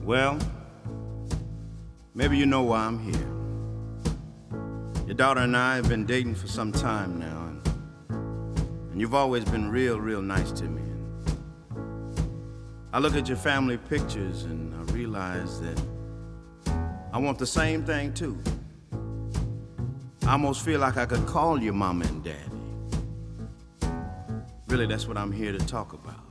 Well, maybe you know why I'm here. Your daughter and I have been dating for some time now, and you've always been real nice to me. I look at your family pictures and I realize that I want the same thing too. I almost feel like I could call you mama and daddy. Really, that's what I'm here to talk about.